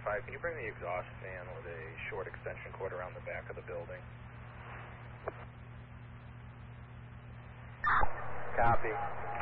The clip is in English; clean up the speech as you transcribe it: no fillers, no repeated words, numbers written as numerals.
5, can you bring the exhaust fan with a short extension cord around the back of the building? Copy.